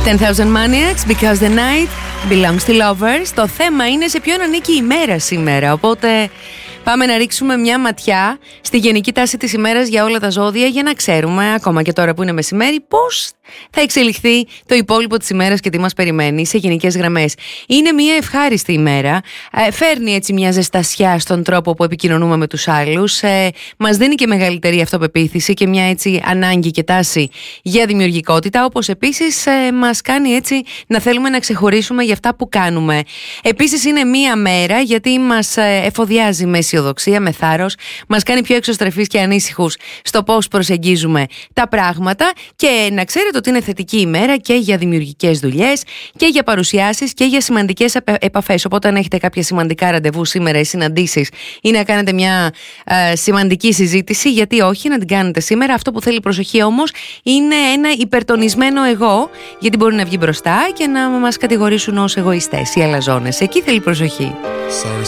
10,000 Maniacs, Because the Night Belongs to Lovers. Το θέμα είναι σε ποιον ανήκει η μέρα σήμερα. Οπότε πάμε να ρίξουμε μια ματιά στη γενική τάση της ημέρας για όλα τα ζώδια, για να ξέρουμε, ακόμα και τώρα που είναι μεσημέρι, πώς θα εξελιχθεί το υπόλοιπο της ημέρας και τι μας περιμένει σε γενικές γραμμές. Είναι μια ευχάριστη ημέρα, φέρνει έτσι μια ζεστασιά στον τρόπο που επικοινωνούμε με τους άλλους, μας δίνει και μεγαλύτερη αυτοπεποίθηση και μια έτσι ανάγκη και τάση για δημιουργικότητα, όπως επίσης μας κάνει έτσι να θέλουμε να ξεχωρίσουμε για αυτά που κάνουμε. Επίσης είναι μια μέρα γιατί μας εφοδιάζει με αισιοδοξία, με θάρρος, μας κάνει πιο εξωστρεφείς και ανήσυχους στο πώς προσεγγίζουμε τα πράγματα, και να ξέρετε ότι είναι θετική ημέρα και για δημιουργικές δουλειές και για παρουσιάσεις και για σημαντικές επαφές. Οπότε αν έχετε κάποια σημαντικά ραντεβού σήμερα ή συναντήσεις ή να κάνετε μια σημαντική συζήτηση, γιατί όχι να την κάνετε σήμερα. Αυτό που θέλει προσοχή όμως είναι ένα υπερτονισμένο εγώ, γιατί μπορεί να βγει μπροστά και να μας κατηγορήσουν ως εγωιστές ή αλαζόνες. Εκεί θέλει προσοχή.